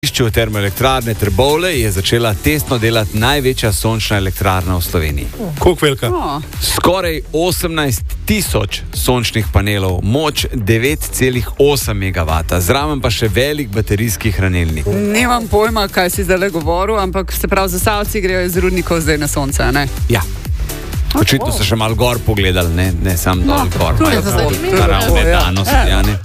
Termoelektrarne Trbovlje je začela testno delati največja sončna elektrarna v Sloveniji. Koliko velika? Skoraj 18.000 sončnih panelov, moč 9,8 MW, zraven pa še velik baterijski hranilnik. Nimam pojma, kaj si zdaj govoril, ampak se pravi, Zasavci grejo iz rudnikov zdaj na sonce, ne? Ja. Očitno so še malo gor pogledali, ne sam dol gor. To je zanimivo. Naravne danosti, ja, ne.